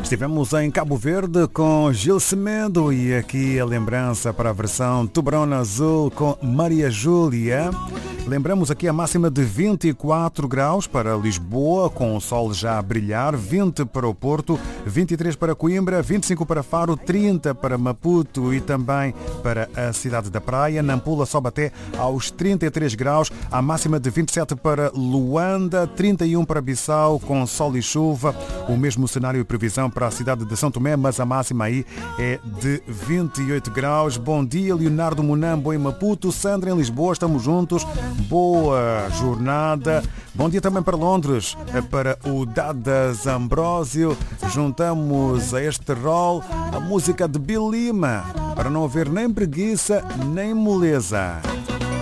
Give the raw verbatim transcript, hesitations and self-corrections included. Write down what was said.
Estivemos em Cabo Verde com Gil Semedo e aqui a lembrança para a versão Tubarão Azul com Maria Júlia. Lembramos aqui a máxima de vinte e quatro graus para Lisboa, com o sol já a brilhar, vinte para o Porto, vinte e três para Coimbra, vinte e cinco para Faro, trinta para Maputo e também para a cidade da Praia. Nampula sobe até aos trinta e três graus, a máxima de vinte e sete para Luanda, trinta e um para Bissau, com sol e chuva. O mesmo cenário e previsão para a cidade de São Tomé, mas a máxima aí é de vinte e oito graus. Bom dia, Leonardo Munambo em Maputo, Sandra em Lisboa, estamos juntos. Boa jornada. Bom dia também para Londres, para o Dadas Ambrósio. Juntamos a este rol a música de Bill Lima, para não haver nem preguiça nem moleza.